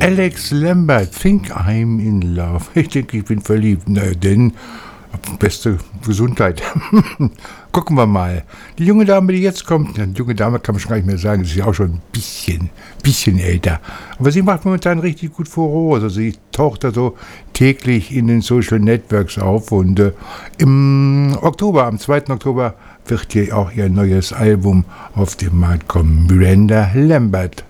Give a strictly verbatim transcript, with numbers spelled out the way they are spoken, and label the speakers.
Speaker 1: Alex Lambert, Think I'm in Love. Ich denke, ich bin verliebt. Na denn, beste Gesundheit. Gucken wir mal. Die junge Dame, die jetzt kommt, eine junge Dame kann man schon gar nicht mehr sagen, sie ist ja auch schon ein bisschen, bisschen älter. Aber sie macht momentan richtig gut Furore. Also sie taucht da so täglich in den Social Networks auf und äh, im Oktober, am zweiten Oktober, wird hier auch ihr neues Album auf den Markt kommen. Miranda Lambert.